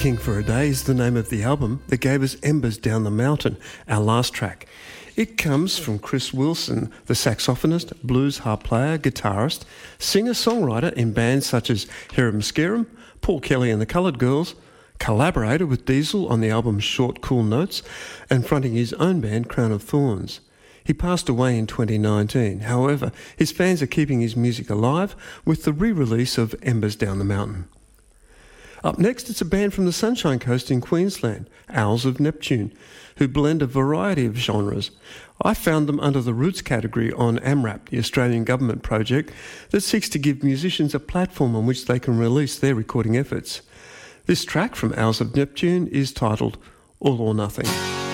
King for a Day is the name of the album that gave us Embers Down the Mountain, our last track. It comes from Chris Wilson, the saxophonist, blues harp player, guitarist, singer-songwriter in bands such as Hiram Scarum, Paul Kelly and the Coloured Girls, collaborated with Diesel on the album Short Cool Notes, and fronting his own band Crown of Thorns. He passed away in 2019. However, his fans are keeping his music alive with the re-release of Embers Down the Mountain. Up next, it's a band from the Sunshine Coast in Queensland, Owls of Neptune, who blend a variety of genres. I found them under the Roots category on AMRAP, the Australian government project that seeks to give musicians a platform on which they can release their recording efforts. This track from Owls of Neptune is titled All or Nothing.